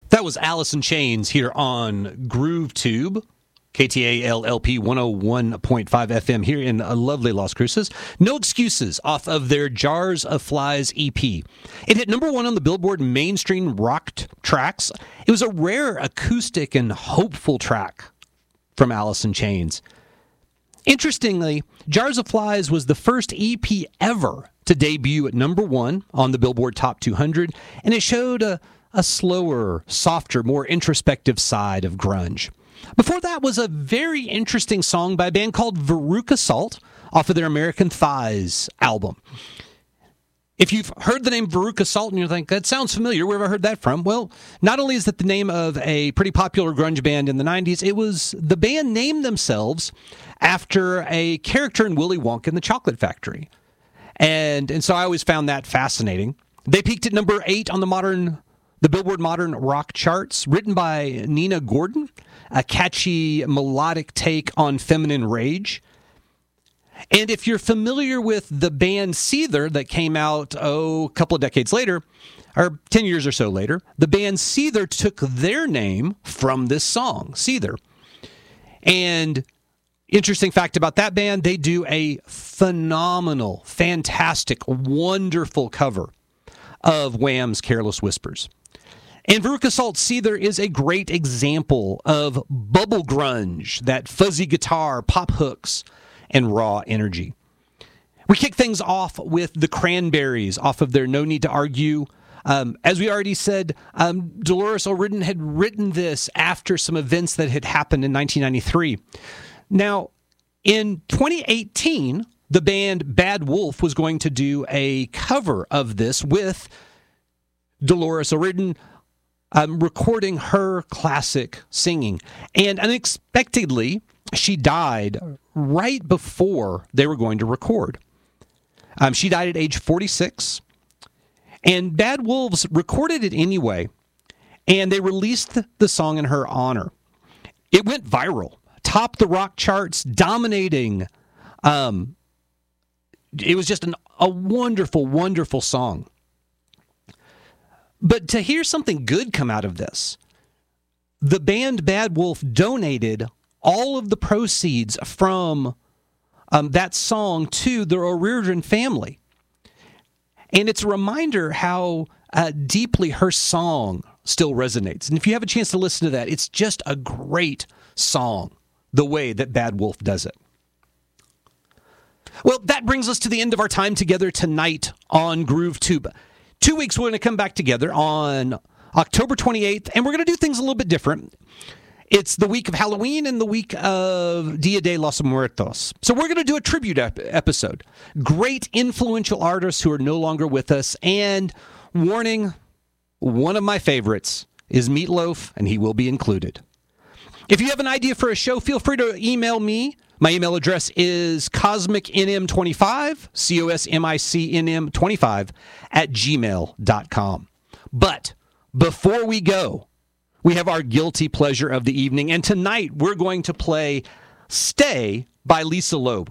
That was Alice in Chains here on Groove Tube, KTAL-LP 101.5 FM here in lovely Las Cruces. No Excuses off of their Jars of Flies EP. It hit number one on the Billboard mainstream rock tracks. It was a rare acoustic and hopeful track from Alice in Chains. Interestingly, Jars of Flies was the first EP ever to debut at number one on the Billboard Top 200, and it showed a slower, softer, more introspective side of grunge. Before that was a very interesting song by a band called Veruca Salt off of their American Thighs album. If you've heard the name Veruca Salt and you think, that sounds familiar, where have I heard that from? Well, not only is that the name of a pretty popular grunge band in the 90s, it was the band named themselves after a character in Willy Wonka and the Chocolate Factory. And so I always found that fascinating. They peaked at number 8 on the Billboard Modern Rock charts, written by Nina Gordon, a catchy melodic take on feminine rage. And if you're familiar with the band Seether that came out, a couple of decades later, or 10 years or so later, the band Seether took their name from this song, Seether. And interesting fact about that band, they do a phenomenal, fantastic, wonderful cover of Wham's Careless Whispers. And Veruca Salt Seether is a great example of bubble grunge, that fuzzy guitar, pop hooks, and raw energy. We kick things off with the Cranberries off of their No Need to Argue. As we already said, Dolores O'Riordan had written this after some events that had happened in 1993. Now, in 2018, the band Bad Wolf was going to do a cover of this with Dolores O'Riordan recording her classic singing. And unexpectedly, she died right before they were going to record. She died at age 46. And Bad Wolves recorded it anyway, and they released the song in her honor. It went viral, topped the rock charts, dominating. It was just a wonderful, wonderful song. But to hear something good come out of this, the band Bad Wolf donated all of the proceeds from that song to the O'Riordan family. And it's a reminder how deeply her song still resonates. And if you have a chance to listen to that, it's just a great song, the way that Bad Wolf does it. Well, that brings us to the end of our time together tonight on Groove Tube. 2 weeks, we're going to come back together on October 28th, and we're going to do things a little bit different. It's the week of Halloween and the week of Dia de los Muertos. So we're going to do a tribute episode. Great influential artists who are no longer with us. And warning, one of my favorites is Meatloaf, and he will be included. If you have an idea for a show, feel free to email me. My email address is cosmicnm25, COSMICNM25 @gmail.com. But before we go, we have our guilty pleasure of the evening, and tonight we're going to play Stay by Lisa Loeb.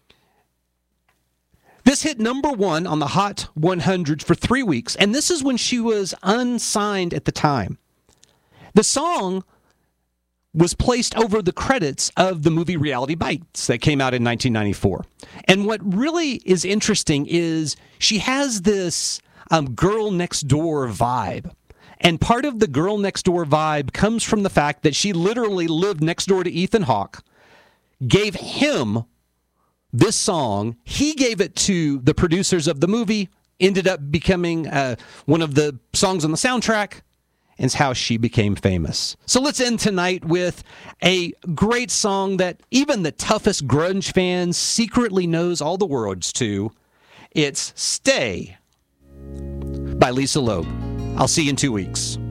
This hit number one on the Hot 100 for 3 weeks, and this is when she was unsigned at the time. The song was placed over the credits of the movie Reality Bites that came out in 1994. And what really is interesting is she has this girl next door vibe. And part of the girl next door vibe comes from the fact that she literally lived next door to Ethan Hawke, gave him this song. He gave it to the producers of the movie, ended up becoming one of the songs on the soundtrack, and it's how she became famous. So let's end tonight with a great song that even the toughest grunge fans secretly knows all the words to. It's Stay by Lisa Loeb. I'll see you in 2 weeks.